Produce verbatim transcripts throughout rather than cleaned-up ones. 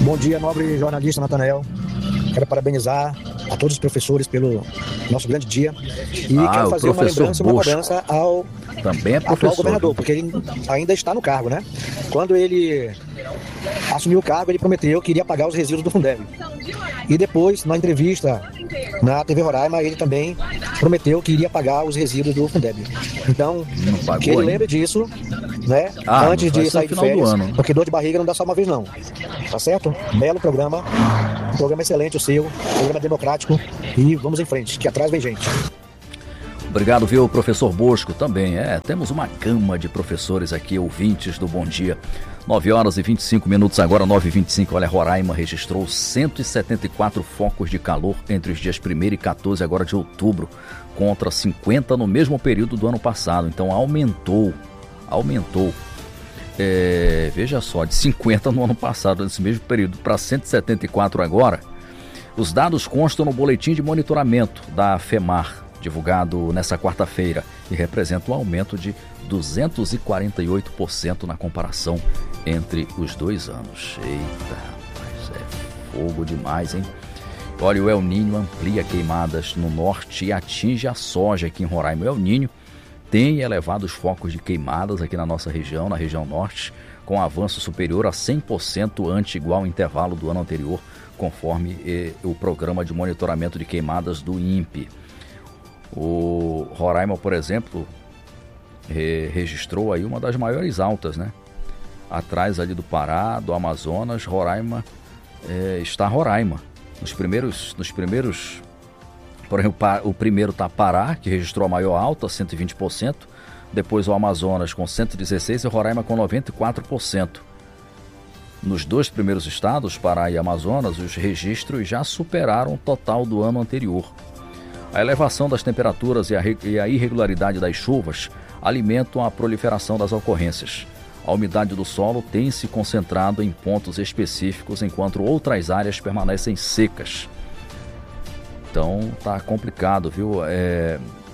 Bom dia, nobre jornalista Natanael. Quero parabenizar a todos os professores pelo nosso grande dia. E ah, quero fazer uma lembrança e uma Bosco. cobrança ao Também é atual professor, governador, porque ele ainda está no cargo, né? Quando ele assumiu o cargo, ele prometeu que iria pagar os resíduos do Fundeb. E depois, na entrevista na T V Roraima, ele também prometeu que iria pagar os resíduos do Fundeb. Então, que ele lembre disso, né? Ah, antes de sair de férias, porque dor de barriga não dá só uma vez não. Tá certo? Belo programa, um programa excelente o seu, um programa democrático, e vamos em frente, que atrás vem gente. Obrigado, viu, professor Bosco, também. É, temos uma gama de professores aqui, ouvintes do Bom Dia. nove horas e vinte e cinco minutos agora, nove e vinte e cinco. Olha, Roraima registrou cento e setenta e quatro focos de calor entre os dias primeiro e quatorze agora de outubro, contra cinquenta no mesmo período do ano passado. Então aumentou, aumentou. É, veja só, de cinquenta no ano passado, nesse mesmo período, para cento e setenta e quatro agora. Os dados constam no boletim de monitoramento da FEMAR, divulgado nessa quarta-feira, e representa um aumento de duzentos e quarenta e oito por cento na comparação entre os dois anos. Eita, rapaz, é fogo demais, hein? Olha, o El Niño amplia queimadas no norte e atinge a soja aqui em Roraima. O El Niño tem elevado os focos de queimadas aqui na nossa região, na região norte, com avanço superior a cem por cento ante igual intervalo do ano anterior, conforme eh, o programa de monitoramento de queimadas do INPE. O Roraima, por exemplo, re- registrou aí uma das maiores altas, né? Atrás ali do Pará, do Amazonas, Roraima, é, está Roraima. Nos primeiros, nos primeiros, por exemplo, o primeiro está Pará, que registrou a maior alta, cento e vinte por cento. Depois o Amazonas com cento e dezesseis por cento e Roraima com noventa e quatro por cento. Nos dois primeiros estados, Pará e Amazonas, os registros já superaram o total do ano anterior. A elevação das temperaturas e a, e a irregularidade das chuvas alimentam a proliferação das ocorrências. A umidade do solo tem se concentrado em pontos específicos, enquanto outras áreas permanecem secas. Então tá complicado, viu? É...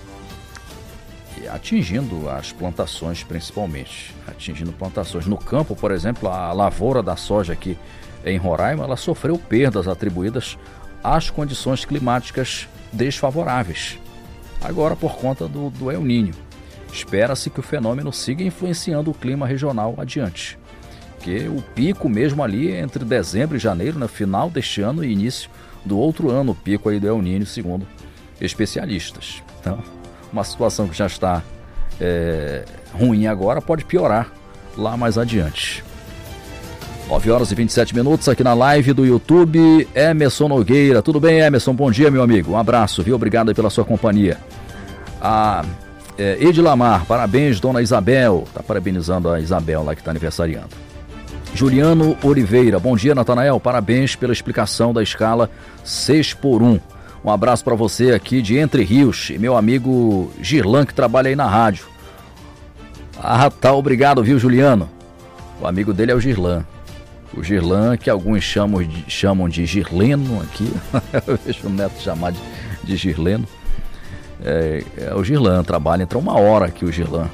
Atingindo as plantações principalmente. Atingindo plantações. No campo, por exemplo, a lavoura da soja aqui em Roraima, ela sofreu perdas atribuídas às condições climáticas desfavoráveis, agora por conta do, do El Niño. Espera-se que o fenômeno siga influenciando o clima regional adiante, que o pico mesmo ali entre dezembro e janeiro, no final deste ano e início do outro ano, o pico aí do El Niño, segundo especialistas. Então, uma situação que já está é, ruim agora pode piorar lá mais adiante. nove horas e vinte e sete minutos aqui na live do YouTube. Emerson Nogueira, tudo bem, Emerson? Bom dia, meu amigo, um abraço, viu? Obrigado aí pela sua companhia. A é, Edilamar, parabéns, dona Isabel, tá parabenizando a Isabel lá que está aniversariando. Juliano Oliveira, bom dia, Natanael, parabéns pela explicação da escala seis por um. Um abraço para você aqui de Entre Rios e meu amigo Girlan, que trabalha aí na rádio. Ah, tá, obrigado, viu, Juliano? O amigo dele é o Girlan. O Girlan, que alguns chamam de, chamam de Girleno aqui, eu vejo o neto chamar de, de Girleno. É, é o Girlan, trabalha entre uma hora aqui o Girlan.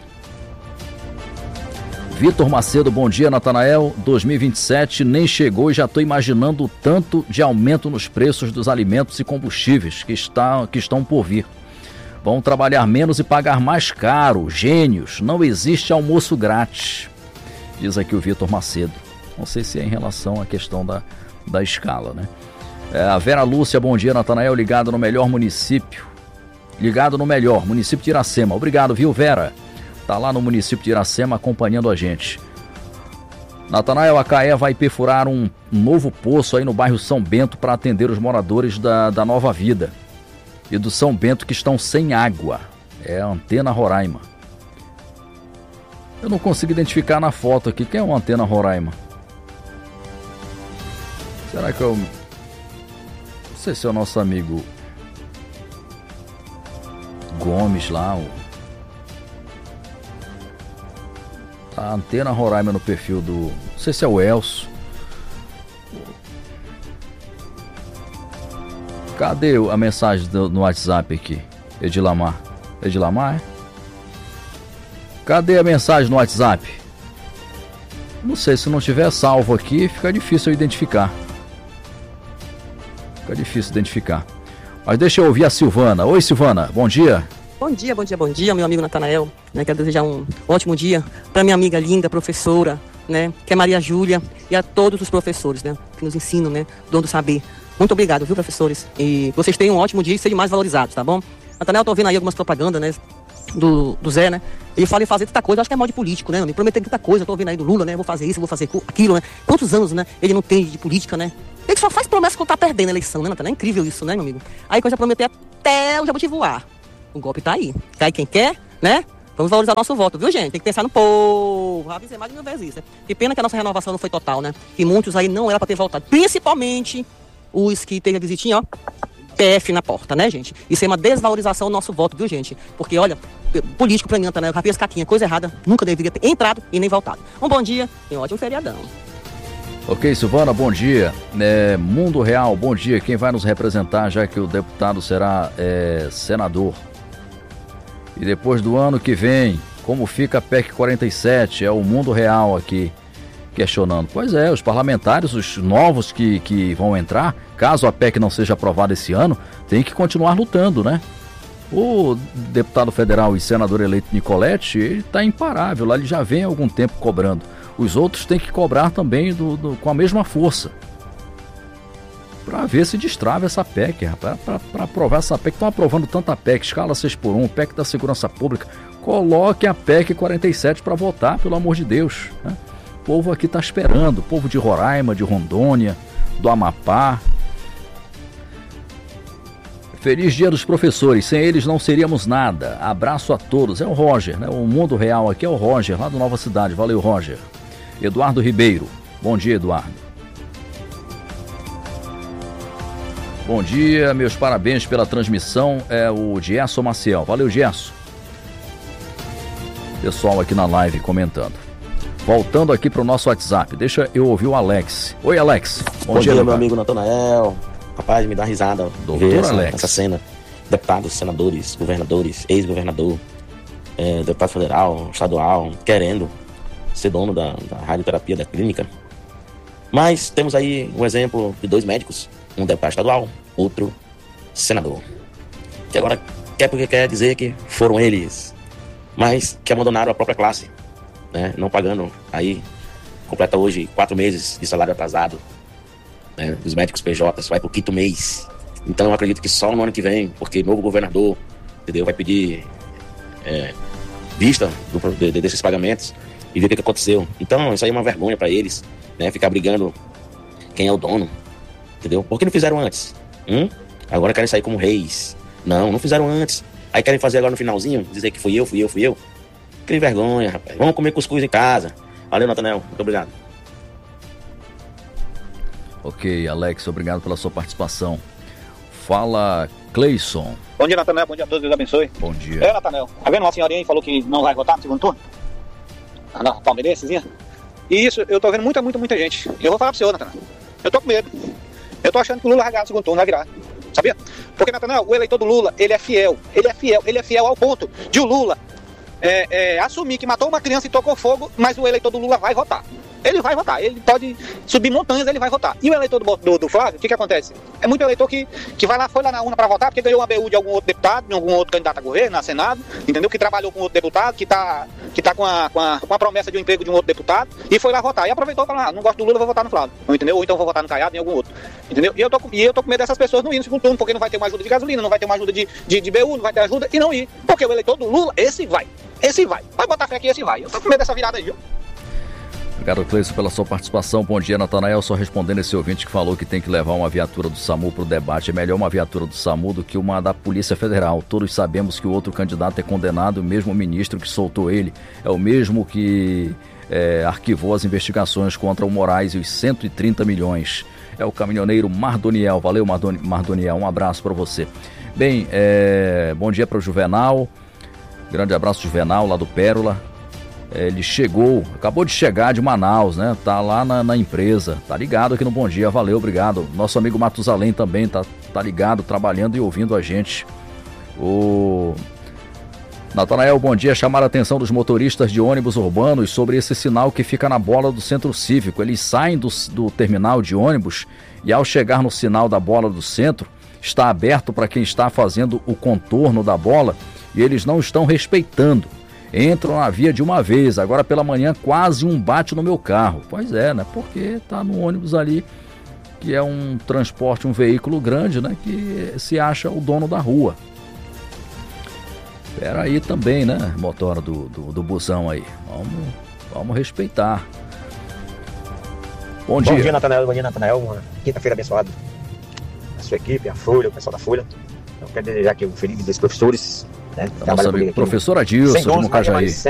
Vitor Macedo, bom dia, Natanael. dois mil e vinte e sete nem chegou e já estou imaginando o tanto de aumento nos preços dos alimentos e combustíveis que, está, que estão por vir. Vão trabalhar menos e pagar mais caro. Gênios, não existe almoço grátis, diz aqui o Vitor Macedo. Não sei se é em relação à questão da, da escala, né? É, a Vera Lúcia, bom dia, Natanael, ligado no melhor município. Ligado no melhor, município de Iracema. Obrigado, viu, Vera? Tá lá no município de Iracema acompanhando a gente. Natanael, a CAE vai perfurar um novo poço aí no bairro São Bento para atender os moradores da, da Nova Vida e do São Bento que estão sem água. É a Antena Roraima. Eu não consigo identificar na foto aqui. Quem é o Antena Roraima? Será que eu... Não sei se é o nosso amigo Gomes lá. O... A Antena Roraima no perfil do... Não sei se é o Elcio. Cadê a mensagem do, no WhatsApp aqui? Edilamar. Edilamar, é? Cadê a mensagem no WhatsApp? Não sei, se não tiver salvo aqui, fica difícil eu identificar. Fica difícil identificar. Mas deixa eu ouvir a Silvana. Oi, Silvana, bom dia. Bom dia, bom dia, bom dia, meu amigo Natanael. Né, quero desejar um ótimo dia para minha amiga linda, professora, né, que é Maria Júlia, e a todos os professores, né, que nos ensinam, né, dom do saber. Muito obrigado, viu, professores? E vocês tenham um ótimo dia e sejam mais valorizados, tá bom? Natanael, tô ouvindo aí algumas propagandas, né, do, do Zé, né? Ele fala em fazer tanta coisa, acho que é mal de político, né? Me prometer tanta coisa, tô ouvindo aí do Lula, né? Vou fazer isso, vou fazer aquilo, né? Quantos anos, né? Ele não tem de política, né? Ele só faz promessa quando tá perdendo a eleição, né, Natanael? É incrível isso, né, meu amigo? Aí coisa prometer até o jabuti voar. O golpe tá aí. Cai quem quer, né? Vamos valorizar nosso voto, viu, gente? Tem que pensar no povo. Já avisei mais de mil vezes isso, né? Que pena que a nossa renovação não foi total, né? Que muitos aí não era pra ter voltado. Principalmente os que teve a visitinha, ó, P F na porta, né, gente? Isso é uma desvalorização do nosso voto, viu, gente? Porque, olha, político pra mim, Natanael, rapaz, caquinha, coisa errada, nunca deveria ter entrado e nem voltado. Um bom dia e um ótimo feriadão. Ok, Silvana, bom dia. É, Mundo Real, bom dia. Quem vai nos representar, já que o deputado será é, senador? E depois do ano que vem, como fica a P E C quarenta e sete? É o Mundo Real aqui questionando. Pois é, os parlamentares, os novos que, que vão entrar, caso a P E C não seja aprovada esse ano, tem que continuar lutando, né? O deputado federal e senador eleito Nicolete, ele está imparável, lá ele já vem há algum tempo cobrando. Os outros têm que cobrar também do, do, com a mesma força. Para ver se destrava essa P E C, rapaz. Para aprovar essa P E C. Estão aprovando tanta P E C, escala seis por um, P E C da Segurança Pública. Coloque a P E C quarenta e sete para votar, pelo amor de Deus, né? O povo aqui está esperando. O povo de Roraima, de Rondônia, do Amapá. Feliz Dia dos Professores. Sem eles não seríamos nada. Abraço a todos. É o Roger, né? O Mundo Real aqui é o Roger, lá do Nova Cidade. Valeu, Roger. Eduardo Ribeiro. Bom dia, Eduardo. Bom dia, meus parabéns pela transmissão. É o Gerson Maciel. Valeu, Gerson. Pessoal aqui na live comentando. Voltando aqui para o nosso WhatsApp. Deixa eu ouvir o Alex. Oi, Alex. Bom, Bom dia, dia meu amigo Natanael. Rapaz, me dá risada ver essa, essa cena. Deputados, senadores, governadores, ex-governador, é, deputado federal, estadual, querendo ser dono da, da radioterapia da clínica. Mas temos aí um exemplo de dois médicos, um deputado estadual, outro senador. Que agora quer porque quer dizer que foram eles, mas que abandonaram a própria classe, né? Não pagando aí, completa hoje quatro meses de salário atrasado. Né, os médicos P Js, vai pro quinto mês. Então eu acredito que só no ano que vem, porque novo governador, entendeu, vai pedir é, vista do, de, desses pagamentos e ver o que, que aconteceu. Então isso aí é uma vergonha para eles, né, ficar brigando quem é o dono, entendeu? Por que não fizeram antes? Hum? Agora querem sair como reis. Não, não fizeram antes. Aí querem fazer agora no finalzinho, dizer que fui eu, fui eu, fui eu. Que vergonha, rapaz. Vamos comer cuscuz em casa. Valeu, Natanael. Muito obrigado. Ok, Alex, obrigado pela sua participação. Fala, Cleison. Bom dia, Natanael. Bom dia a todos, Deus abençoe. Bom dia. É, Natanael. Tá vendo uma senhorinha aí falou que não vai votar no segundo turno? Ah, não, palmeirensezinha. E isso, eu tô vendo muita, muita, muita gente. Eu vou falar pro senhor, Natanael. Eu tô com medo. Eu tô achando que o Lula vai ganhar no segundo turno, vai virar. Sabia? Porque, Natanael, o eleitor do Lula, ele é fiel. Ele é fiel. Ele é fiel ao ponto de o Lula é, é, assumir que matou uma criança e tocou fogo, mas o eleitor do Lula vai votar. Ele vai votar, ele pode subir montanhas, ele vai votar. E o eleitor do, do, do Flávio, o que que acontece? É muito eleitor que, que vai lá, foi lá na urna para votar, porque ganhou uma B U de algum outro deputado, de algum outro candidato a governo, a Senado, entendeu? Que trabalhou com outro deputado, que tá, que tá com, a, com, a, com a promessa de um emprego de um outro deputado, e foi lá votar. E aproveitou e falou, ah, não gosto do Lula, vou votar no Flávio, entendeu? Ou então vou votar no Caiado, em algum outro, entendeu? E eu tô, e eu tô com medo dessas pessoas não ir no segundo turno, porque não vai ter uma ajuda de gasolina, não vai ter uma ajuda de, de, de B U, não vai ter ajuda, e não ir. Porque o eleitor do Lula, esse vai, esse vai. Vai botar fé aqui, esse vai. Eu tô com medo dessa virada aí, viu? Obrigado, Cleison, pela sua participação. Bom dia, Natanael. Só respondendo esse ouvinte que falou que tem que levar uma viatura do SAMU para o debate. É melhor uma viatura do SAMU do que uma da Polícia Federal. Todos sabemos que o outro candidato é condenado, o mesmo ministro que soltou ele é o mesmo que é, arquivou as investigações contra o Moraes e os cento e trinta milhões. É o caminhoneiro Mardoniel. Valeu, Mardoniel. Um abraço para você. Bem, é, bom dia para o Juvenal. Grande abraço, Juvenal, lá do Pérola. Ele chegou, acabou de chegar de Manaus, né? Tá lá na, na empresa, tá ligado aqui no Bom Dia, valeu, obrigado. Nosso amigo Matusalém também tá, tá ligado, trabalhando e ouvindo a gente. O Natanael, bom dia. Chamar a atenção dos motoristas de ônibus urbanos sobre esse sinal que fica na bola do Centro Cívico. Eles saem do, do terminal de ônibus e, ao chegar no sinal da bola do centro, está aberto para quem está fazendo o contorno da bola e eles não estão respeitando. Entram na via de uma vez. Agora pela manhã quase um bate no meu carro. Pois é, né? Porque está no ônibus ali, que é um transporte, um veículo grande, né? Que se acha o dono da rua. Espera aí também, né, motora do, do, do busão aí. Vamos, vamos respeitar. Bom dia. Bom dia, Natanael. Bom dia, Natanael. Uma quinta-feira abençoada. A sua equipe, a Folha, o pessoal da Folha. Eu quero desejar aqui um feliz dia dos professores. Né? Nosso amigo, professor Adilson de Mocajaí.